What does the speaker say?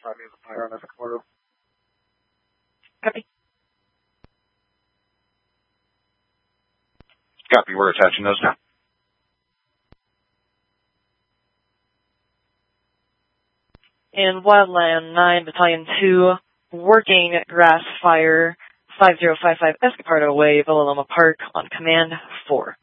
5 means a fire on Escobardo. Copy. Copy, we're attaching those now. In Wildland 9, Battalion 2, working grass fire, 5055 Escobardo Way, Villaloma Park, on command 4.